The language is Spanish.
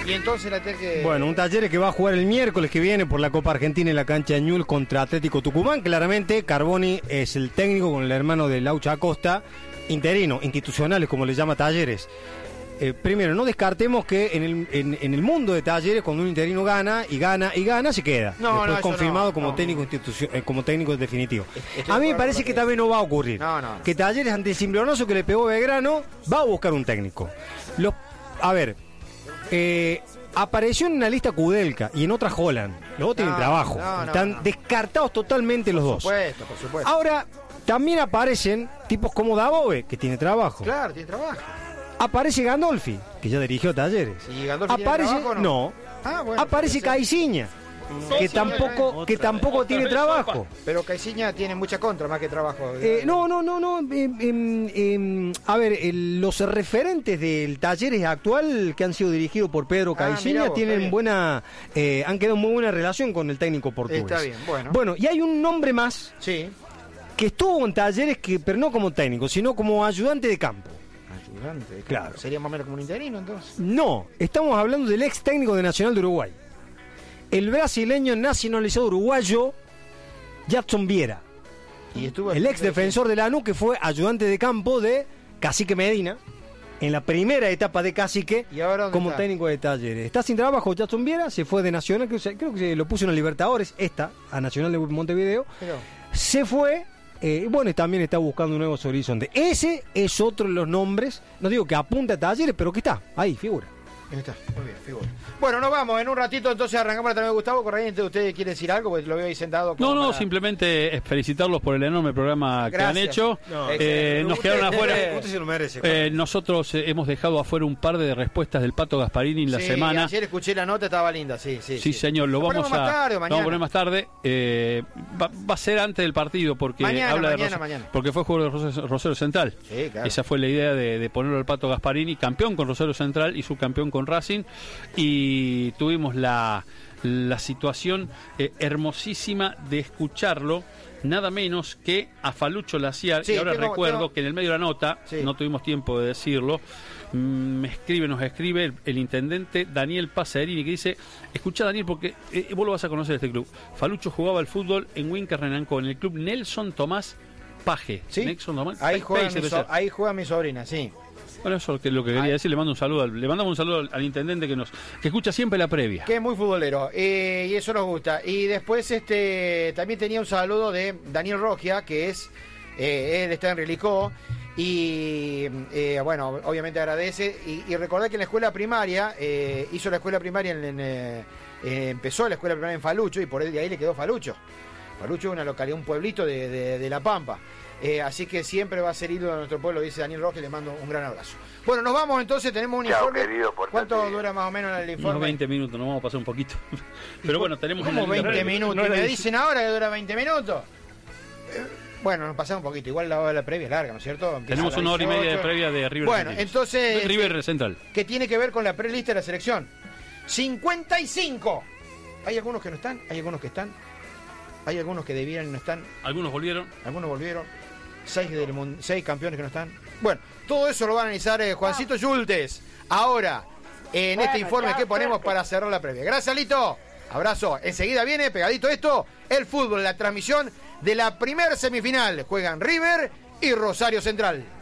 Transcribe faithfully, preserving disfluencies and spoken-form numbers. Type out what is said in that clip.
Y entonces la que... Bueno, un Talleres que va a jugar el miércoles que viene por la Copa Argentina en la cancha de Ñul contra Atlético Tucumán. Claramente, Carboni es el técnico con el hermano de Laucha Acosta, interino, institucionales, como le llama Talleres. Eh, primero, no descartemos que en el, en, en el mundo de Talleres, cuando un interino gana y gana y gana, se queda. No, Después no, confirmado no, como no, técnico no. institucio- eh, como técnico definitivo. Estoy A mí de me acuerdo parece con que lo tal vez no va a ocurrir. No, no, no. Que Talleres, ante el cimbronazo que le pegó Belgrano, va a buscar un técnico. Los, a ver, eh, apareció en una lista Kudelka y en otra Holland. Los dos tienen No, trabajo. no, no, Están no. descartados totalmente los Por dos. supuesto, por supuesto. Ahora, también aparecen tipos como Dabove, que tiene trabajo. Claro, tiene trabajo. Aparece Gandolfi, que ya dirigió Talleres. ¿Y Gandolfi tiene Aparece, trabajo o no? no. Ah, bueno, Aparece puede ser. Caiciña, que sí, tampoco, que tampoco otra tiene vez trabajo. Pero Caiciña tiene mucha contra más que trabajo. Eh, no, no, no, no. eh, eh, eh, a ver, el- los referentes del Talleres actual que han sido dirigidos por Pedro Ah, mirá Caiciña vos, está tienen bien. buena, eh, han quedado en muy buena relación con el técnico portugués. Está bien, bueno. Bueno, y hay un nombre más Sí. que estuvo en Talleres, que, pero no como técnico, sino como ayudante de campo. Ayudante. Claro. Sería más o menos como un interino, entonces. No, estamos hablando del ex técnico de Nacional de Uruguay. El brasileño nacionalizado uruguayo, Jadson Viera. Y estuvo El ex defensor de Lanús, que fue ayudante de campo de Cacique Medina en la primera etapa de Cacique ¿Y ahora dónde como está? técnico de Talleres. Está sin trabajo Jadson Viera, se fue de Nacional, creo, creo que se lo puso en la Libertadores, esta, a Nacional de Montevideo. Pero, Se fue, eh, bueno, y también está buscando nuevos horizontes. Ese es otro de los nombres, no digo que apunta a Talleres, pero que está, ahí, figura. ahí está, muy bien, figura. Bueno, nos vamos, en un ratito entonces arrancamos la tarde de Gustavo Corriente. ¿Usted quiere decir algo? Porque lo veo ahí sentado. como No, no, para- simplemente es felicitarlos por el enorme programa que han Gracias. hecho. No, Eh, excelente. nos Usted- quedaron afuera. usted- Usted se lo merece. Eh, nosotros eh, hemos dejado afuera un par de respuestas del Pato Gasparini en la Sí, semana. ayer escuché la nota, estaba linda, sí, sí. Sí, señor, lo vamos ponemos a, más tarde o lo vamos mañana. a poner más tarde. Eh, va, va a ser antes del partido porque Mañana, habla de mañana, Ros- mañana. porque fue jugador de Rosario, Rosario Central. Sí, claro. Esa fue la idea de, de ponerlo al Pato Gasparini, campeón con Rosario Central y subcampeón con Racing. Y tuvimos la, la situación eh, hermosísima de escucharlo, nada menos que a Falucho Laciar. Sí, y ahora tengo- recuerdo tengo- que en el medio de la nota, Sí. no tuvimos tiempo de decirlo, mm, me escribe, nos escribe el, el intendente Daniel Pasarini, que dice: escucha, Daniel, porque eh, vos lo vas a conocer este club. Falucho jugaba al fútbol en Wincar Renancó, en el club Nelson Tomás Paje. ¿Sí? Nelson Tomás Ahí Paje, juega, debe mi ser. so- ahí juega mi sobrina, sí. Bueno, eso es lo que, lo que quería Ay. decir. Le mando un saludo, al- le mandamos un saludo al, al intendente que nos que escucha siempre la previa. Que es muy futbolero, eh, y eso nos gusta. Y después este también tenía un saludo de Daniel Rogia, que es, eh, él está en Relicó, y eh, bueno, obviamente agradece. Y, y recordé que en la escuela primaria, eh, hizo la escuela primaria, en, en, eh, eh, empezó la escuela primaria en Falucho, y por ahí de ahí le quedó Falucho. Falucho es una localidad, un pueblito de, de, de La Pampa. Eh, así que siempre va a ser ídolo de nuestro pueblo, dice Daniel Rogia, le mando un gran abrazo. Bueno, nos vamos entonces, tenemos un Chao, informe. querido, portate ¿Cuánto bien. dura más o menos el informe? Unos veinte minutos, nos vamos a pasar un poquito. Pero bueno, tenemos ¿Cómo una- veinte minutos? no ¿Y era me dieci- dicen ahora que dura veinte minutos? Eh, Bueno, nos pasamos un poquito. Igual la hora de la previa es larga, ¿no es cierto? Empieza Tenemos a las una hora y media de dieciocho. previa de River. Bueno, Argentinos. entonces, De River Central. ¿qué tiene que ver con la prelista de la selección? cincuenta y cinco. Hay algunos que no están, hay algunos que están, hay algunos que debían y no están, Algunos volvieron. algunos volvieron. Seis, del mun- seis campeones que no están. Bueno, todo eso lo va a analizar eh, Juancito Yultes. Ahora, en Bueno, este informe ya, que ponemos perfecto. para cerrar la previa. Gracias, Lito. Abrazo. Enseguida viene, pegadito esto, el fútbol, la transmisión de la primer semifinal. Juegan River y Rosario Central.